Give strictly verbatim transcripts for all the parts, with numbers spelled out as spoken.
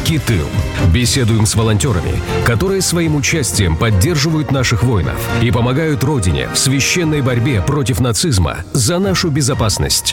Крепкий тыл. Беседуем с волонтерами, которые своим участием поддерживают наших воинов и помогают Родине в священной борьбе против нацизма за нашу безопасность.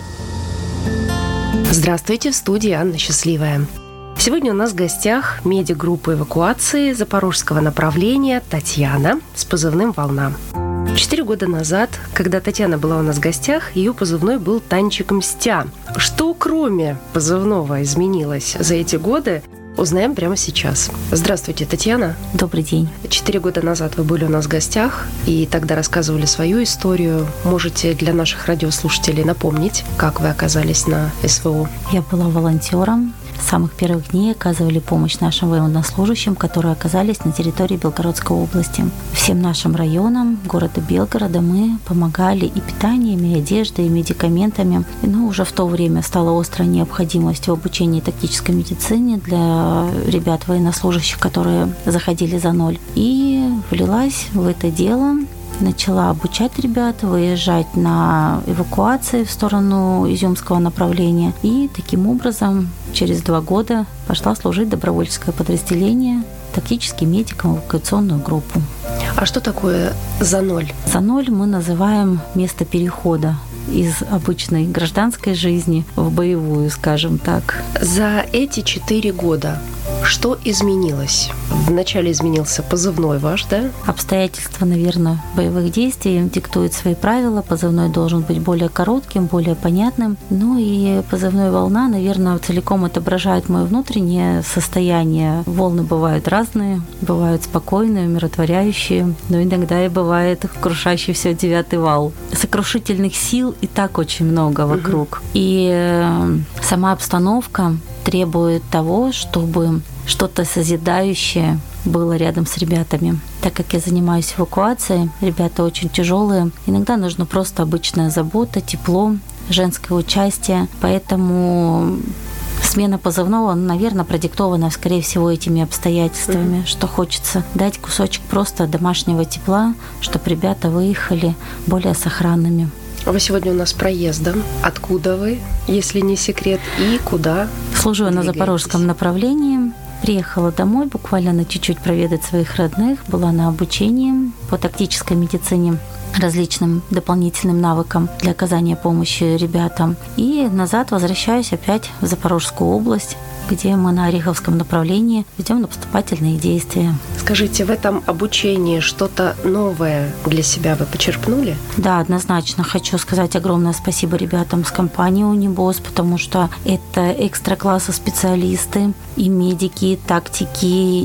Здравствуйте, в студии Анна Счастливая. Сегодня у нас в гостях медик-группы эвакуации запорожского направления Татьяна с позывным «Волна». Четыре года назад, когда Татьяна была у нас в гостях, ее позывной был «Танчик Мстя». Что кроме позывного изменилось за эти годы, узнаем прямо сейчас. Здравствуйте, Татьяна. Добрый день. Четыре года назад вы были у нас в гостях и тогда рассказывали свою историю. Можете для наших радиослушателей напомнить, как вы оказались на СВО? Я была волонтером. С самых первых дней оказывали помощь нашим военнослужащим, которые оказались на территории Белгородской области. Всем нашим районам города Белгорода мы помогали и питанием, и одеждой, и медикаментами. Но уже в то время стала острая необходимость в обучении тактической медицине для ребят военнослужащих, которые заходили за ноль. И влилась в это дело. Начала обучать ребят, выезжать на эвакуации в сторону Изюмского направления. И таким образом через два года пошла служить в добровольческое подразделение тактическим медиком в эвакуационную группу. А что такое за ноль? За ноль мы называем место перехода из обычной гражданской жизни в боевую, скажем так. За эти четыре года что изменилось? Вначале изменился позывной ваш, да? Обстоятельства, наверное, боевых действий диктуют свои правила. Позывной должен быть более коротким, более понятным. Ну и позывной «Волна», наверное, целиком отображает мое внутреннее состояние. Волны бывают разные, бывают спокойные, умиротворяющие, но иногда и бывает крушащий все девятый вал. Сокрушительных сил и так очень много вокруг. Угу. И сама обстановка требует того, чтобы что-то созидающее было рядом с ребятами. Так как я занимаюсь эвакуацией, ребята очень тяжелые, иногда нужно просто обычная забота, тепло, женское участие. Поэтому смена позывного, наверное, продиктована, скорее всего, этими обстоятельствами, mm-hmm. что хочется дать кусочек просто домашнего тепла, чтобы ребята выехали более сохранными. Вы сегодня у нас проездом. Откуда вы, если не секрет, и куда? Служу на запорожском направлении. Приехала домой буквально на чуть-чуть проведать своих родных. Была на обучении по тактической медицине, различным дополнительным навыкам для оказания помощи ребятам. И назад возвращаюсь опять в Запорожскую область, где мы на Ореховском направлении ведем наступательные действия. Скажите, в этом обучении что-то новое для себя вы почерпнули? Да, однозначно. Хочу сказать огромное спасибо ребятам с компании «Унибос», потому что это экстра-класса специалисты, и медики, и тактики,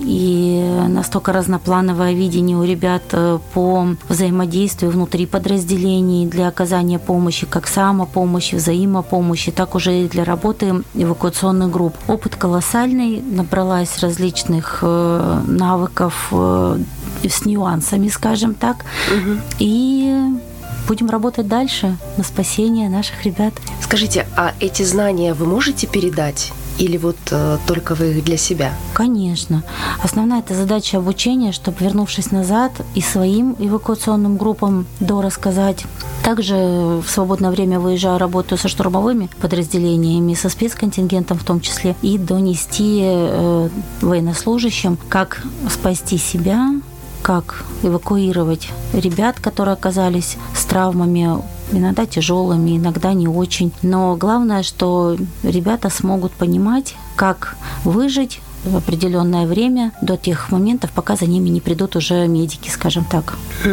и настолько разноплановое видение у ребят по взаимодействию внутри подразделений для оказания помощи, как самопомощи, взаимопомощи, так уже и для работы эвакуационных групп. Опыт колоссальный, набралась различных э, навыков э, с нюансами, скажем так, угу. и будем работать дальше на спасение наших ребят. Скажите, а эти знания вы можете передать? Или вот э, только вы их для себя? Конечно. Основная эта задача обучения, чтобы, вернувшись назад, и своим эвакуационным группам дорассказать. Также в свободное время выезжаю, работаю со штурмовыми подразделениями, со спецконтингентом в том числе, и донести э, военнослужащим, как спасти себя, как эвакуировать ребят, которые оказались с травмами, иногда тяжелыми, иногда не очень. Но главное, что ребята смогут понимать, как выжить в определенное время до тех моментов, пока за ними не придут уже медики, скажем так.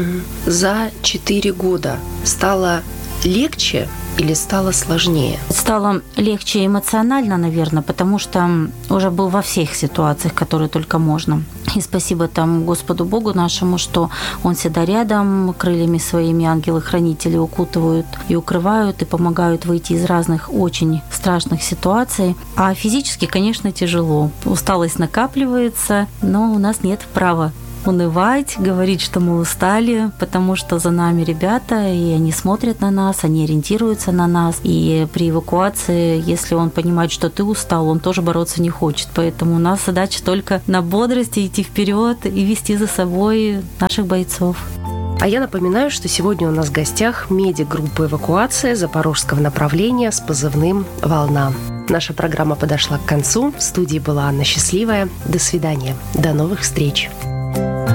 За четыре года стало легче или стало сложнее? Стало легче эмоционально, наверное, потому что уже был во всех ситуациях, которые только можно. И спасибо там Господу Богу нашему, что Он всегда рядом, крыльями своими ангелы-хранители укутывают и укрывают, и помогают выйти из разных очень страшных ситуаций. А физически, конечно, тяжело. Усталость накапливается, но у нас нет права унывать, говорить, что мы устали, потому что за нами ребята, и они смотрят на нас, они ориентируются на нас. И при эвакуации, если он понимает, что ты устал, он тоже бороться не хочет. Поэтому у нас задача только на бодрости идти вперед и вести за собой наших бойцов. А я напоминаю, что сегодня у нас в гостях медик группы эвакуации запорожского направления с позывным «Волна». Наша программа подошла к концу. В студии была Анна Счастливая. До свидания. До новых встреч.